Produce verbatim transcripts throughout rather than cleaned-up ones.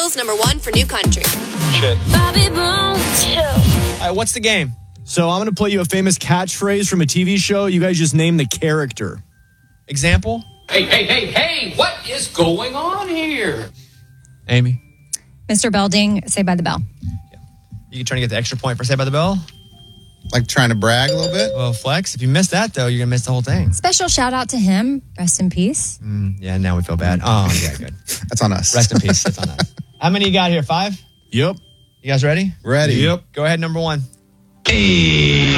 Nashville's number one for new country. Shit. Bobby Bones. All right, what's the game? So I'm going to play you a famous catchphrase from a T V show. You guys just name the character. Example? Hey, hey, hey, hey, what is going on here? Amy? Mister Belding, Saved by the Bell. You trying to get the extra point for Saved by the Bell? Like trying to brag a little bit? Well, Flex, if you miss that, though, you're going to miss the whole thing. Special shout out to him. Rest in peace. Mm, yeah, now we feel bad. Oh, yeah, good. That's on us. Rest in peace. That's on us. How many you got here? Five? Yep. You guys ready? Ready. Yep. Go ahead, number one. Hey.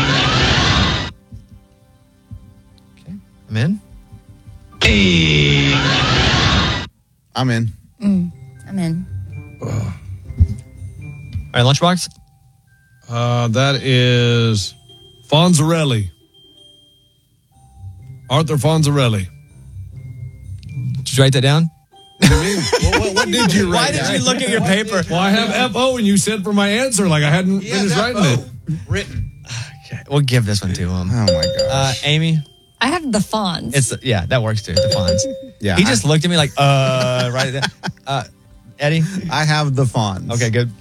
Okay, I'm in. Hey. I'm in. Mm, I'm in. All right, Lunchbox? Uh, that is Fonzarelli. Arthur Fonzarelli. Did you write that down? What do you mean? what, what, what did you Why write? did you look at your paper? Well, I have F O and you said for my answer like I hadn't Yeah, finished F O. writing it. Written. Okay, we'll give this one to him. Oh, my Uh, gosh. Amy? I have the Fonz. It's yeah, that works too. The Fonz. yeah. He just looked at me like, uh, right there. Uh, Eddie? I have the Fonz. Okay, good.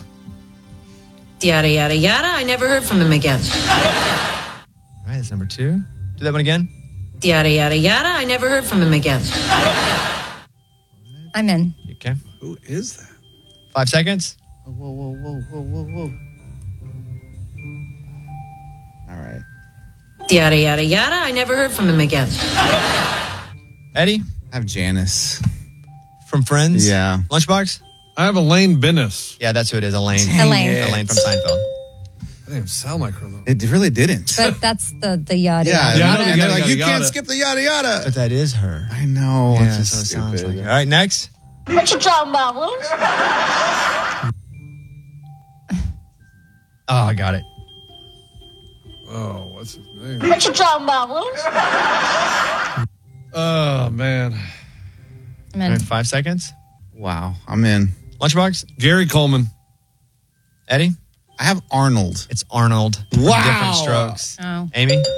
Yada, yada, yada. I never heard from him again. All right, that's number two. Do that one again. Yada, yada, yada. I never heard from him again. I'm in. Okay. Who is that? Five seconds. Whoa, whoa, whoa, whoa, whoa, whoa. All right. Yada, yada, yada. I never heard from him again. Eddie? I have Janice. From Friends? Yeah. Lunchbox? I have Elaine Bennis. Yeah, that's who it is. Elaine. Elaine. it. Elaine from Seinfeld. That didn't even sound like her though. It really didn't. But that's the, the yada. yeah. yada. Yeah, I know and the they're yada, like, yada, you can't yada. skip the yada yada. But that is her. I know. Yeah, it's that's just what it sounds stupid. like. All right, next. What you talking about, Willis? Oh, I got it. Oh, what's his name? What you talking about, Willis? Oh, man. I'm All in. right, five seconds. Wow. I'm in. Lunchbox? Gary Coleman. Eddie? I have Arnold. It's Arnold. Wow. Different strokes. Oh. Amy?